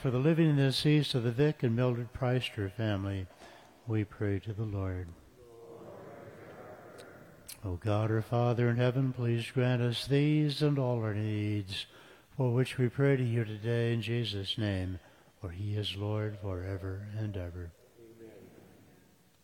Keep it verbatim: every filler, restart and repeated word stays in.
for the living and deceased of the Vic and Mildred Preister family, we pray to the Lord. O God, our Father in heaven, please grant us these and all our needs, for which we pray to you today in Jesus' name, for he is Lord forever and ever.